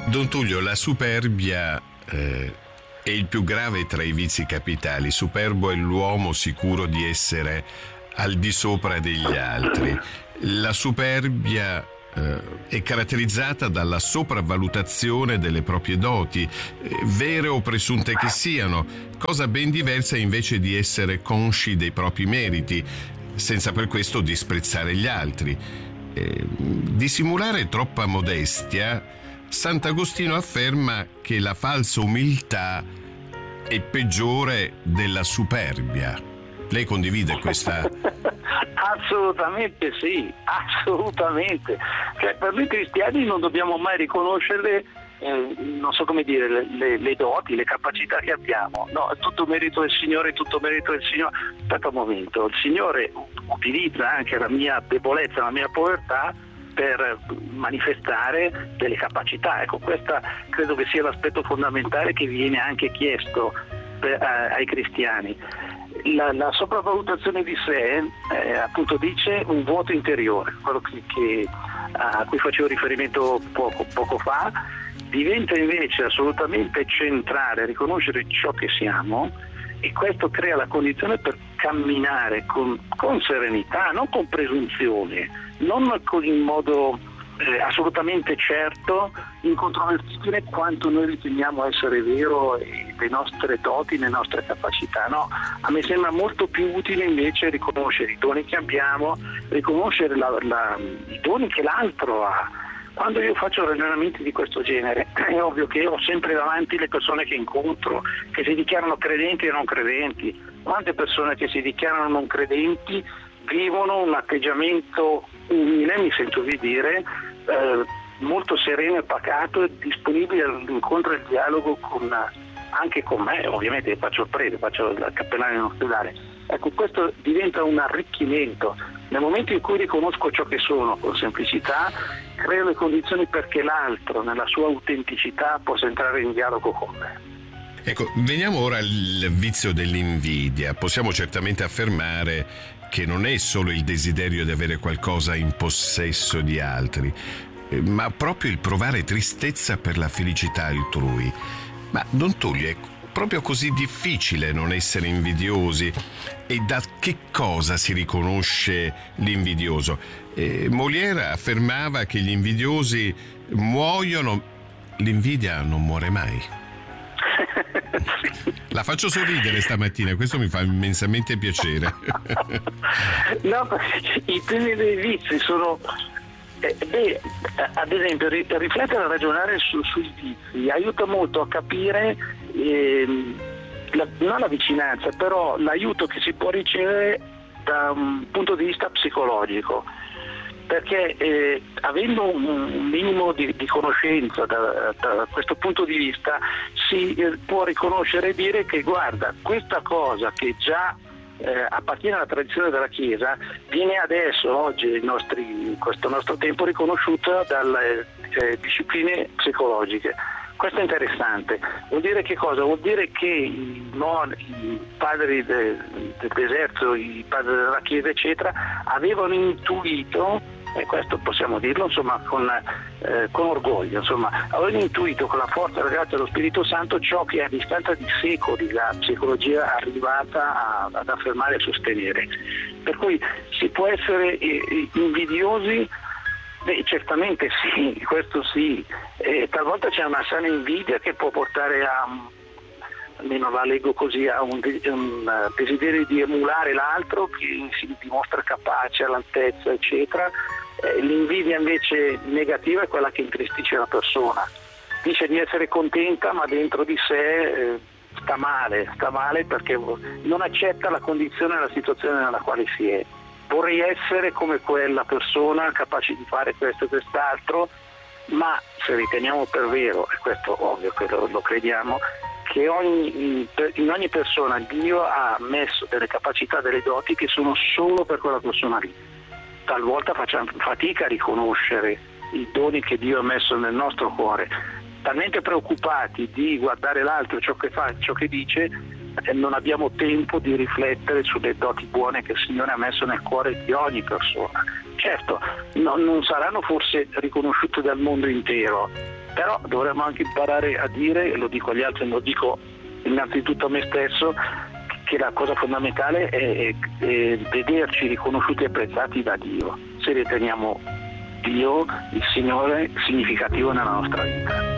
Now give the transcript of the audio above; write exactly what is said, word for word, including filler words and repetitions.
Don Tullio, la superbia eh, è il più grave tra i vizi capitali. Superbo è l'uomo sicuro di essere al di sopra degli altri. La superbia eh, è caratterizzata dalla sopravvalutazione delle proprie doti, eh, vere o presunte che siano, cosa ben diversa invece di essere consci dei propri meriti, senza per questo disprezzare gli altri. Eh, di simulare troppa modestia, Sant'Agostino afferma che la falsa umiltà è peggiore della superbia. Lei condivide questa? Assolutamente sì, assolutamente. Cioè, per noi cristiani non dobbiamo mai riconoscere, eh, non so come dire, le, le, le doti, le capacità che abbiamo. No, è tutto merito del Signore, è tutto merito del Signore. Aspetta un momento, il Signore utilizza anche la mia debolezza, la mia povertà per manifestare delle capacità. Ecco, questa credo che sia l'aspetto fondamentale che viene anche chiesto per, eh, ai cristiani. La, la sopravvalutazione di sé eh, appunto dice un vuoto interiore, quello che, che, a cui facevo riferimento poco, poco fa, diventa invece assolutamente centrale riconoscere ciò che siamo, e questo crea la condizione per camminare con, con serenità, non con presunzione, non con, in modo eh, assolutamente certo, incontrovertibile quanto noi riteniamo essere vero e le nostre doti, le nostre capacità. No, a me sembra molto più utile invece riconoscere i doni che abbiamo, riconoscere la, la, i doni che l'altro ha. Quando io faccio ragionamenti di questo genere è ovvio che ho sempre davanti le persone che incontro, che si dichiarano credenti e non credenti. Quante persone che si dichiarano non credenti vivono un atteggiamento umile, mi sento di dire, eh, molto sereno e pacato e disponibile all'incontro e al dialogo con, anche con me, ovviamente faccio il prete, faccio il cappellano in ospedale. Ecco, questo diventa un arricchimento. Nel momento in cui riconosco ciò che sono con semplicità, creo le condizioni perché l'altro, nella sua autenticità, possa entrare in dialogo con me. Ecco, veniamo ora al vizio dell'invidia. Possiamo certamente affermare che non è solo il desiderio di avere qualcosa in possesso di altri, ma proprio il provare tristezza per la felicità altrui. Ma Don Tullio, è proprio così difficile non essere invidiosi? E da che cosa si riconosce l'invidioso? Eh, Molière affermava che gli invidiosi muoiono, l'invidia non muore mai. La faccio sorridere stamattina, questo mi fa immensamente piacere. No, i temi dei vizi sono... Eh, beh, ad esempio, riflettere e ragionare su, sui vizi aiuta molto a capire... Eh, La, non la vicinanza, però l'aiuto che si può ricevere da un punto di vista psicologico, perché eh, avendo un, un minimo di, di conoscenza da, da questo punto di vista si eh, può riconoscere e dire che guarda, questa cosa che già eh, appartiene alla tradizione della Chiesa viene adesso, oggi, in, nostri, in questo nostro tempo, riconosciuta dalle eh, discipline psicologiche. Questo è interessante. Vuol dire che cosa? Vuol dire che i, non, i padri de, dell'esercito, i padri della Chiesa, eccetera, avevano intuito, e questo possiamo dirlo insomma con, eh, con orgoglio, insomma, avevano intuito con la forza legata allo Spirito Santo ciò che a distanza di secoli la psicologia è arrivata a, ad affermare e sostenere. Per cui si può essere eh, invidiosi. Beh, certamente sì, questo sì. E talvolta c'è una sana invidia che può portare a, almeno la leggo così, a un, un desiderio di emulare l'altro che si dimostra capace, all'altezza, eccetera. Eh, l'invidia invece negativa è quella che intristisce la persona. Dice di essere contenta, ma dentro di sé eh, sta male, sta male perché non accetta la condizione e la situazione nella quale si è. Vorrei essere come quella persona, capace di fare questo e quest'altro, ma se riteniamo per vero, e questo ovvio che lo, lo crediamo, che ogni, in ogni persona Dio ha messo delle capacità, delle doti che sono solo per quella persona lì. Talvolta facciamo fatica a riconoscere i doni che Dio ha messo nel nostro cuore, talmente preoccupati di guardare l'altro, ciò che fa, ciò che dice, non abbiamo tempo di riflettere sulle doti buone che il Signore ha messo nel cuore di ogni persona. Certo, no, non saranno forse riconosciute dal mondo intero, però dovremmo anche imparare a dire, e lo dico agli altri, lo dico innanzitutto a me stesso, che la cosa fondamentale è, è, è vederci riconosciuti e apprezzati da Dio, se riteniamo Dio, il Signore, significativo nella nostra vita.